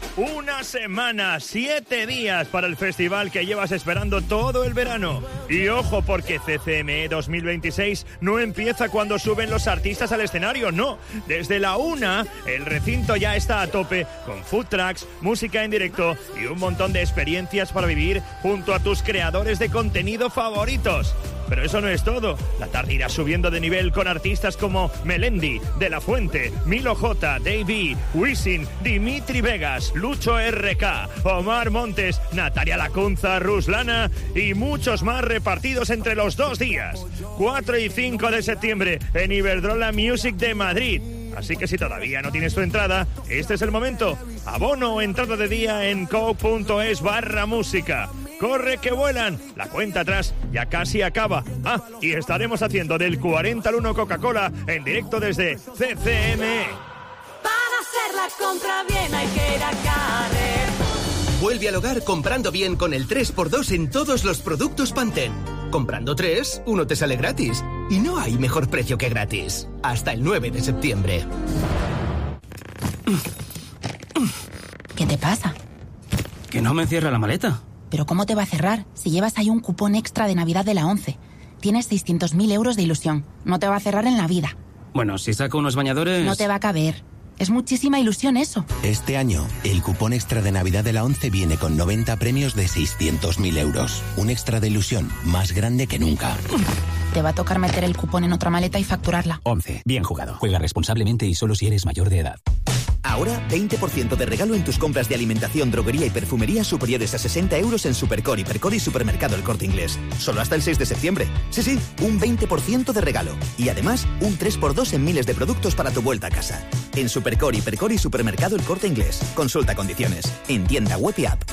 Una semana, 7 días para el festival que llevas esperando todo el verano. Y ojo, porque CCME 2026 no empieza cuando suben los artistas al escenario, no. Desde la 1, el recinto ya está a tope con food trucks, música en directo y un montón de experiencias para vivir junto a tus creadores de contenido favoritos. Pero eso no es todo. La tarde irá subiendo de nivel con artistas como Melendi, De La Fuente, Milo J, Davey, Wisin, Dimitri Vegas, Lucho RK, Omar Montes, Natalia Lacunza, Ruslana y muchos más repartidos entre los 2 días. 4 y 5 de septiembre en Iberdrola Music de Madrid. Así que si todavía no tienes tu entrada, este es el momento. Abono o entrada de día en coke.es/música. ¡Corre que vuelan! La cuenta atrás ya casi acaba. Y estaremos haciendo del 40 al 1 Coca-Cola en directo desde CCME. Para hacer la compra bien hay que ir a Carrer. Vuelve al hogar comprando bien con el 3x2 en todos los productos Pantene. Comprando 3, uno te sale gratis. Y no hay mejor precio que gratis. Hasta el 9 de septiembre. ¿Qué te pasa? Que no me cierra la maleta. ¿Pero cómo te va a cerrar si llevas ahí un cupón extra de Navidad de la 11? Tienes 600.000 euros de ilusión. No te va a cerrar en la vida. Bueno, si saco unos bañadores... No te va a caber. Es muchísima ilusión eso. Este año, el cupón extra de Navidad de la 11 viene con 90 premios de 600.000 euros. Un extra de ilusión más grande que nunca. Te va a tocar meter el cupón en otra maleta y facturarla. 11. Bien jugado. Juega responsablemente y solo si eres mayor de edad. Ahora, 20% de regalo en tus compras de alimentación, droguería y perfumería superiores a 60 euros en Supercore, Hipercore y Supermercado El Corte Inglés. Solo hasta el 6 de septiembre. Sí, un 20% de regalo. Y además, un 3x2 en miles de productos para tu vuelta a casa. En Supercore, Hipercore y Supermercado El Corte Inglés. Consulta condiciones. En tienda web y app.